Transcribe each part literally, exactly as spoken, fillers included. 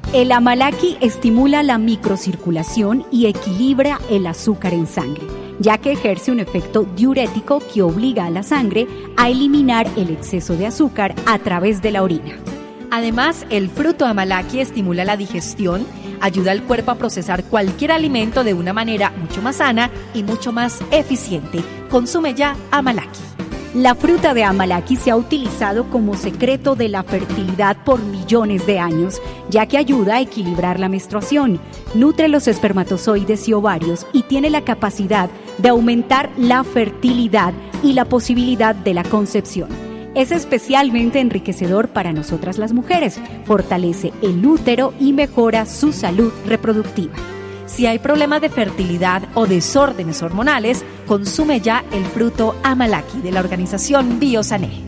El amalaki estimula la microcirculación y equilibra el azúcar en sangre, ya que ejerce un efecto diurético que obliga a la sangre a eliminar el exceso de azúcar a través de la orina. Además, el fruto amalaki estimula la digestión, ayuda al cuerpo a procesar cualquier alimento de una manera mucho más sana y mucho más eficiente. Consume ya amalaki. La fruta de amalaki se ha utilizado como secreto de la fertilidad por millones de años, ya que ayuda a equilibrar la menstruación, nutre los espermatozoides y ovarios y tiene la capacidad de aumentar la fertilidad y la posibilidad de la concepción. Es especialmente enriquecedor para nosotras las mujeres, fortalece el útero y mejora su salud reproductiva. Si hay problemas de fertilidad o desórdenes hormonales, consume ya el fruto amalaki de la organización Biosané.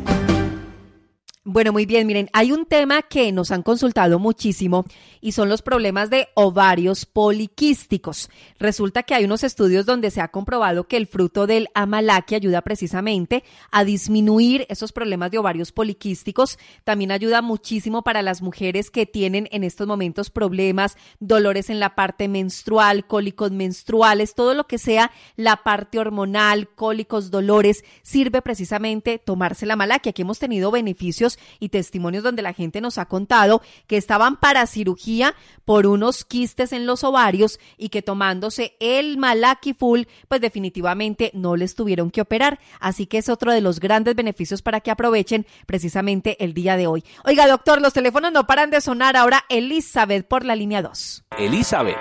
Bueno, muy bien, miren, hay un tema que nos han consultado muchísimo y son los problemas de ovarios poliquísticos. Resulta que hay unos estudios donde se ha comprobado que el fruto del amalaki ayuda precisamente a disminuir esos problemas de ovarios poliquísticos. También ayuda muchísimo para las mujeres que tienen en estos momentos problemas, dolores en la parte menstrual, cólicos menstruales, todo lo que sea la parte hormonal, cólicos, dolores, sirve precisamente tomarse el amalaki. Aquí hemos tenido beneficios y testimonios donde la gente nos ha contado que estaban para cirugía por unos quistes en los ovarios y que tomándose el amalaki full, pues definitivamente no les tuvieron que operar. Así que es otro de los grandes beneficios para que aprovechen precisamente el día de hoy. Oiga, doctor, los teléfonos no paran de sonar. Ahora Elizabeth por la línea dos. Elizabeth.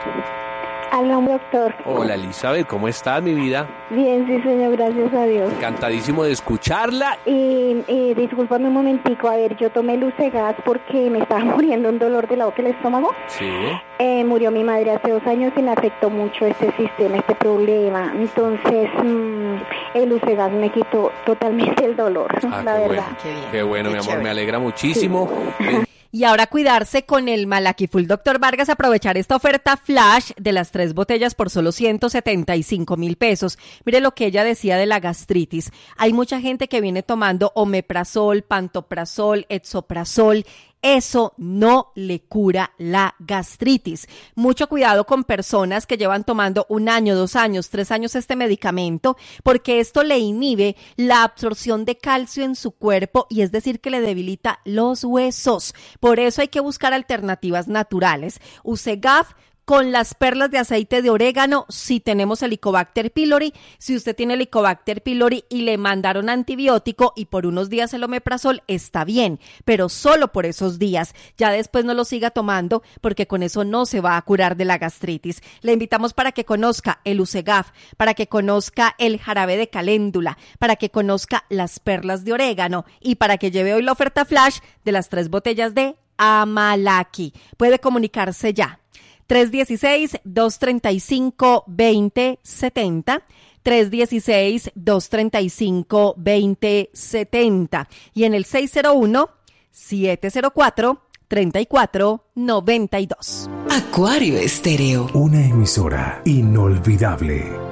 Aló, doctor. Hola, Elizabeth, ¿cómo estás, mi vida? Bien, sí, señor, gracias a Dios. Encantadísimo de escucharla. Y, y discúlpame un momentico, a ver, yo tomé Lucegas porque me estaba muriendo un dolor de la boca y el estómago. Sí. Eh, murió mi madre hace dos años y me afectó mucho este sistema, este problema. Entonces, mmm, el Lucegas me quitó totalmente el dolor, ah, la qué verdad. Bueno. Qué bien. Qué bueno, qué mi amor, chévere. Me alegra muchísimo. Sí. Y ahora cuidarse con el amalaki full, doctor Vargas, aprovechar esta oferta flash de las tres botellas por solo ciento setenta y cinco mil pesos. Mire lo que ella decía de la gastritis. Hay mucha gente que viene tomando omeprazol, pantoprazol, esomeprazol. Eso no le cura la gastritis. Mucho cuidado con personas que llevan tomando un año, dos años, tres años este medicamento, porque esto le inhibe la absorción de calcio en su cuerpo y es decir que le debilita los huesos. Por eso hay que buscar alternativas naturales. Usegaf con las perlas de aceite de orégano, si tenemos Helicobacter pylori. Si usted tiene Helicobacter pylori y le mandaron antibiótico y por unos días el omeprazol, está bien, pero solo por esos días. Ya después no lo siga tomando porque con eso no se va a curar de la gastritis. Le invitamos para que conozca el Usegaf, para que conozca el jarabe de caléndula, para que conozca las perlas de orégano y para que lleve hoy la oferta flash de las tres botellas de amalaki. Puede comunicarse ya. tres uno seis, dos tres cinco, dos cero siete cero, tres uno seis, dos tres cinco, dos cero siete cero y en el seis cero uno, siete cero cuatro, tres cuatro nueve dos. Acuario Estéreo. Una emisora inolvidable.